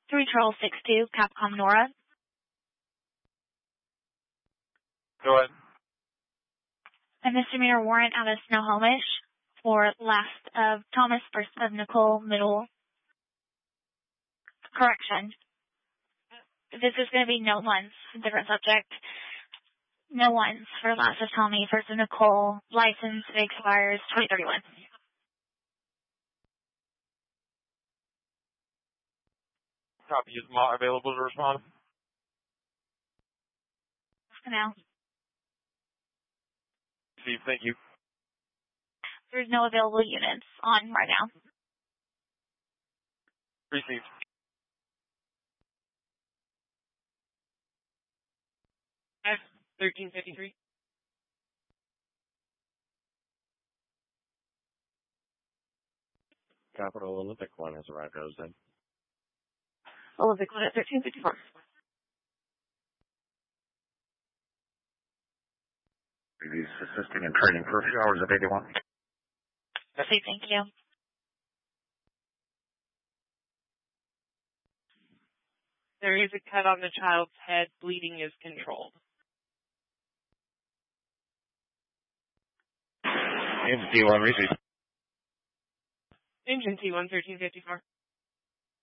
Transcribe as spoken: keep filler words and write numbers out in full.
three Charles six two, Capcom Nora. Go ahead. A misdemeanor warrant out of Snohomish for last of Thomas, first of Nicole, middle. Correction. This is going to be no ones, different subject. No ones for last of Tommy, first of Nicole. License expires twenty thirty-one. Copy. Is Ma available to respond? For now. Steve, thank you. There's no available units on right now. Received. F thirteen fifty-three. Capital Olympic one has arrived, Rosen. Olympic one at thirteen fifty-four. He's assisting in training for a few hours of eighty-one. Okay, thank you. There is a cut on the child's head. Bleeding is controlled. Engine T one, receive. Engine T one, thirteen fifty-four.